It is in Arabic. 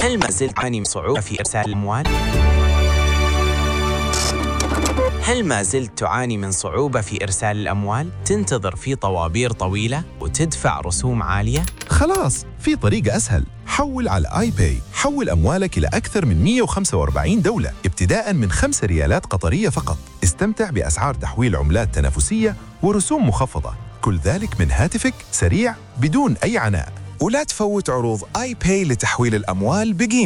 هل ما زلت تعاني من صعوبة في إرسال الأموال؟ هل ما زلت تعاني من صعوبة في إرسال الأموال؟ تنتظر في طوابير طويلة وتدفع رسوم عالية؟ خلاص، في طريقة أسهل. حول على آي باي. حول أموالك إلى أكثر من 145 دولة ابتداء من 5 ريالات قطرية فقط. استمتع بأسعار تحويل عملات تنافسية ورسوم مخفضة، كل ذلك من هاتفك، سريع بدون أي عناء. ولا تفوت عروض آي باي لتحويل الأموال بقيمة